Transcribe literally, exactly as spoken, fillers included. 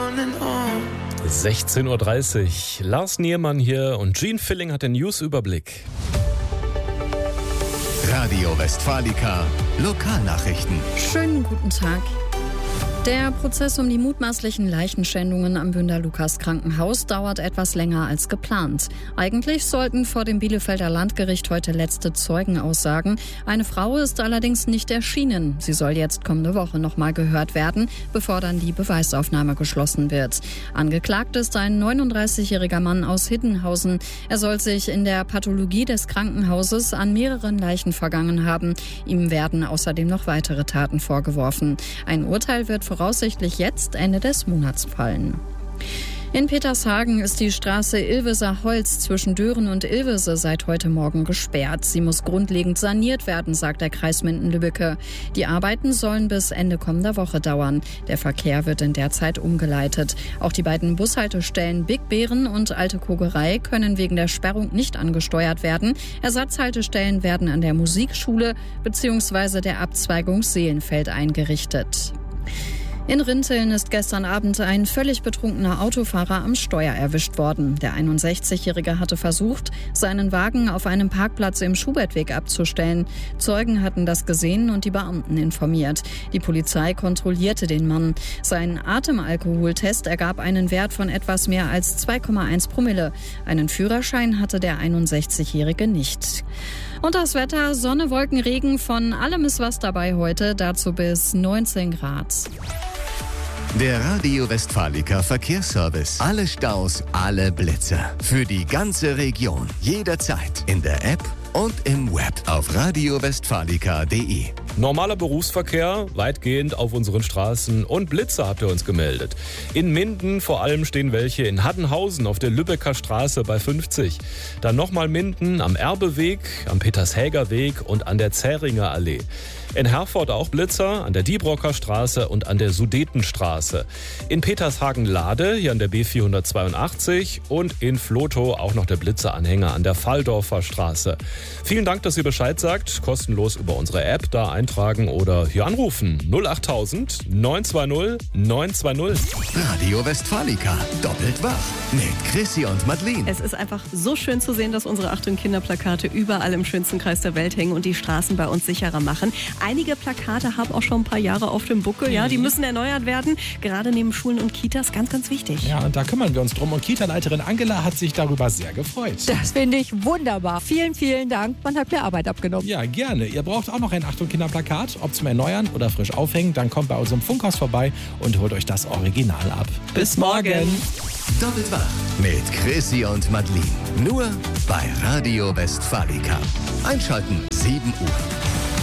sechzehn Uhr dreißig. Lars Niermann hier und Gene Filling hat den News-Überblick. Radio Westfalica, Lokalnachrichten. Schönen guten Tag. Der Prozess um die mutmaßlichen Leichenschändungen am Bünder Lukas-Krankenhaus dauert etwas länger als geplant. Eigentlich sollten vor dem Bielefelder Landgericht heute letzte Zeugen aussagen. Eine Frau ist allerdings nicht erschienen. Sie soll jetzt kommende Woche nochmal gehört werden, bevor dann die Beweisaufnahme geschlossen wird. Angeklagt ist ein neununddreißigjähriger Mann aus Hiddenhausen. Er soll sich in der Pathologie des Krankenhauses an mehreren Leichen vergangen haben. Ihm werden außerdem noch weitere Taten vorgeworfen. Ein Urteil wird voraussichtlich jetzt Ende des Monats fallen. In Petershagen ist die Straße Ilveser Holz zwischen Dören und Ilvese seit heute Morgen gesperrt. Sie muss grundlegend saniert werden, sagt der Kreis Minden-Lübbecke. Die Arbeiten sollen bis Ende kommender Woche dauern. Der Verkehr wird in der Zeit umgeleitet. Auch die beiden Bushaltestellen Big Bären und Alte Kogerei können wegen der Sperrung nicht angesteuert werden. Ersatzhaltestellen werden an der Musikschule bzw. der Abzweigung Seelenfeld eingerichtet. In Rinteln ist gestern Abend ein völlig betrunkener Autofahrer am Steuer erwischt worden. Der einundsechzigjährige hatte versucht, seinen Wagen auf einem Parkplatz im Schubertweg abzustellen. Zeugen hatten das gesehen und die Beamten informiert. Die Polizei kontrollierte den Mann. Sein Atemalkoholtest ergab einen Wert von etwas mehr als zwei Komma eins Promille. Einen Führerschein hatte der einundsechzigjährige nicht. Und das Wetter, Sonne, Wolken, Regen, von allem ist was dabei heute, dazu bis neunzehn Grad. Der Radio Westfalica Verkehrsservice. Alle Staus, alle Blitzer. Für die ganze Region. Jederzeit. In der App und im Web. Auf radio westfalica punkt de. Normaler Berufsverkehr, weitgehend auf unseren Straßen, und Blitzer habt ihr uns gemeldet. In Minden vor allem stehen welche in Haddenhausen auf der Lübecker Straße bei fünfzig. Dann nochmal Minden am Erbeweg, am Petershäger-Weg und an der Zähringer Allee. In Herford auch Blitzer, an der Diebrocker Straße und an der Sudetenstraße. In Petershagen-Lade, hier an der B vierhundertzweiundachtzig, und in Flotow auch noch der Blitzeranhänger an der Falldorfer Straße. Vielen Dank, dass ihr Bescheid sagt. Kostenlos über unsere App da eintragen oder hier anrufen. null achttausend neunhundertzweißig neunhundertzweißig. Radio Westfalica. Doppelt wach. Mit Chrissy und Madeleine. Es ist einfach so schön zu sehen, dass unsere Achtung Kinderplakate überall im schönsten Kreis der Welt hängen und die Straßen bei uns sicherer machen. Einige Plakate haben auch schon ein paar Jahre auf dem Buckel. Ja, die müssen erneuert werden. Gerade neben Schulen und Kitas ganz, ganz wichtig. Ja, und da kümmern wir uns drum. Und Kita-Leiterin Angela hat sich darüber sehr gefreut. Das finde ich wunderbar. Vielen, vielen Dank. Man hat mir Arbeit abgenommen. Ja, gerne. Ihr braucht auch noch ein Achtung Kinderplakat, ob zum Erneuern oder frisch aufhängen. Dann kommt bei uns im Funkhaus vorbei und holt euch das Original ab. Bis morgen. Doppelt wach. Mit Chrissy und Madeleine. Nur bei Radio Westfalica. Einschalten, sieben Uhr.